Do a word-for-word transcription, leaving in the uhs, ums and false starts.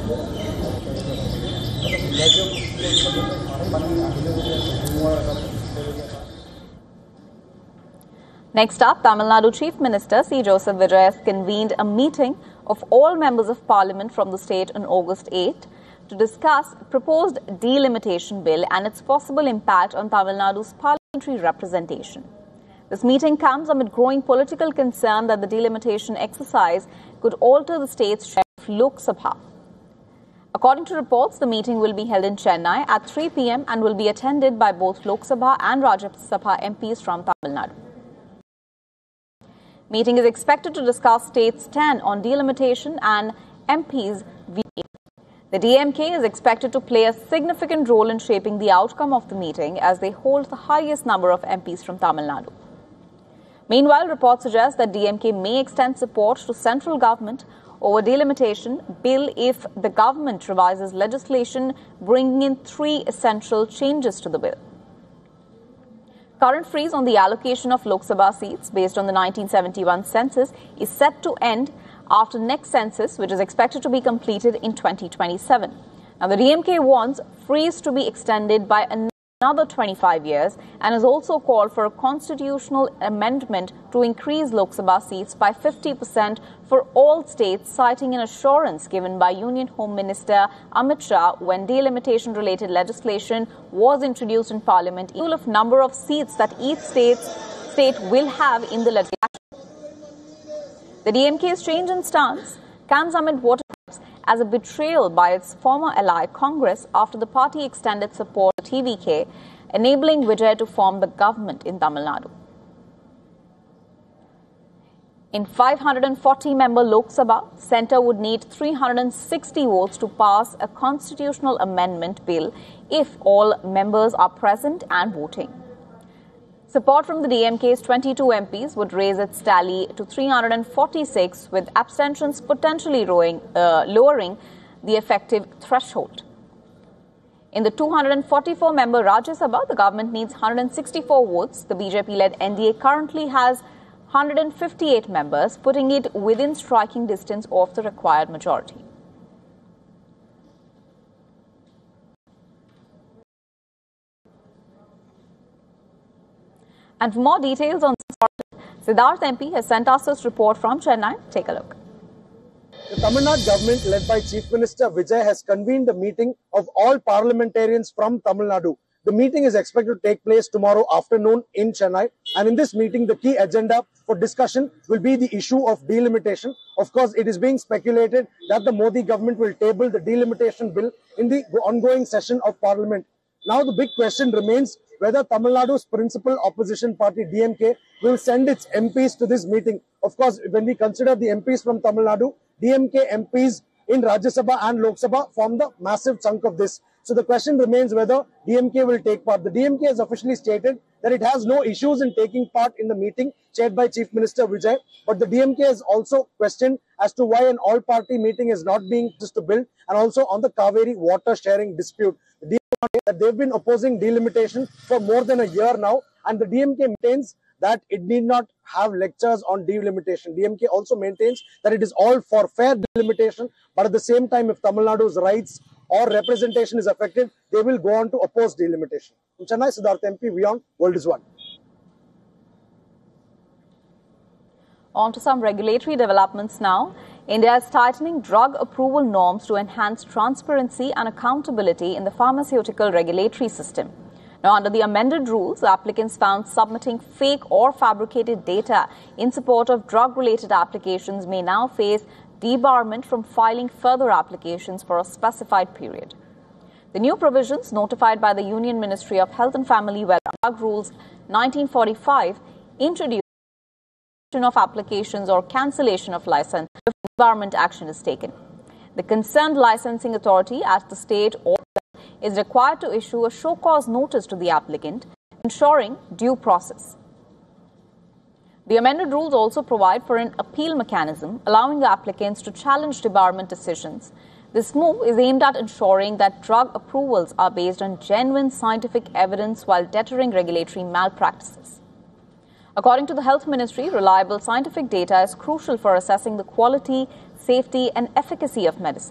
Next up, Tamil Nadu Chief Minister C. Joseph Vijay has convened a meeting of all members of parliament from the state on August eighth to discuss proposed delimitation bill and its possible impact on Tamil Nadu's parliamentary representation. This meeting comes amid growing political concern that the delimitation exercise could alter the state's share of Lok Sabha. According to reports, the meeting will be held in Chennai at three p m and will be attended by both Lok Sabha and Rajya Sabha M Ps from Tamil Nadu. Meeting is expected to discuss state's stand on delimitation and M Ps' view. The D M K is expected to play a significant role in shaping the outcome of the meeting as they hold the highest number of M Ps from Tamil Nadu. Meanwhile, reports suggest that D M K may extend support to central government over delimitation bill if the government revises legislation bringing in three essential changes to the bill. Current freeze on the allocation of Lok Sabha seats based on the nineteen seventy-one census is set to end after next census, which is expected to be completed in twenty twenty-seven. Now, the D M K wants freeze to be extended by another twenty-five years and has also called for a constitutional amendment to increase Lok Sabha seats by fifty percent for all states, citing an assurance given by Union Home Minister Amit Shah when delimitation-related legislation was introduced in Parliament, equal of number of seats that each state, state will have in the legislation. The D M K's change in stance comes amid what it comes as a betrayal by its former ally Congress after the party extended support to T V K, enabling Vijay to form the government in Tamil Nadu. In five hundred forty member Lok Sabha, Centre would need three hundred sixty votes to pass a constitutional amendment bill if all members are present and voting. Support from the D M K's twenty-two M Ps would raise its tally to three hundred forty-six, with abstentions potentially lowering, uh, lowering the effective threshold. In the two hundred forty-four member Rajya Sabha, the government needs one hundred sixty-four votes. The B J P-led N D A currently has one hundred fifty-eight members, putting it within striking distance of the required majority. And for more details on this, Siddharth M P has sent us this report from Chennai. Take a look. The Tamil Nadu government, led by Chief Minister Vijay, has convened a meeting of all parliamentarians from Tamil Nadu. The meeting is expected to take place tomorrow afternoon in Chennai. And in this meeting, the key agenda for discussion will be the issue of delimitation. Of course, it is being speculated that the Modi government will table the delimitation bill in the ongoing session of Parliament. Now, the big question remains whether Tamil Nadu's principal opposition party, D M K, will send its M Ps to this meeting. Of course, when we consider the M Ps from Tamil Nadu, D M K M Ps in Rajya Sabha and Lok Sabha form the massive chunk of this. So the question remains whether D M K will take part. The D M K has officially stated that it has no issues in taking part in the meeting chaired by Chief Minister Vijay. But the D M K has also questioned as to why an all-party meeting is not being just to build, and also on the Kaveri water sharing dispute. The D M K that they've been opposing delimitation for more than a year now, and the D M K maintains that it need not have lectures on delimitation. D M K also maintains that it is all for fair delimitation, but at the same time, if Tamil Nadu's rights or representation is affected, they will go on to oppose delimitation. In Chennai, Siddharth M P, Beyond World is One. On to some regulatory developments now. India is tightening drug approval norms to enhance transparency and accountability in the pharmaceutical regulatory system. Now, under the amended rules, applicants found submitting fake or fabricated data in support of drug-related applications may now face debarment from filing further applications for a specified period. The new provisions, notified by the Union Ministry of Health and Family Welfare, Drug Rules nineteen forty-five, introduced of applications or cancellation of license if debarment action is taken. The concerned licensing authority at the state or is required to issue a show cause notice to the applicant, ensuring due process. The amended rules also provide for an appeal mechanism, allowing the applicants to challenge debarment decisions. This move is aimed at ensuring that drug approvals are based on genuine scientific evidence while deterring regulatory malpractices. According to the Health Ministry, reliable scientific data is crucial for assessing the quality, safety, and efficacy of medicine.